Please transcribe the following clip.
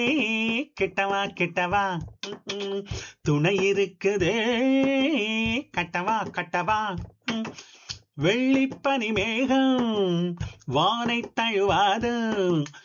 கிட்டவா கிட்டவா துணை இருக்குதே கட்டவா கட்டவா வெள்ளிப்பனி மேகம் வானை தழுவாது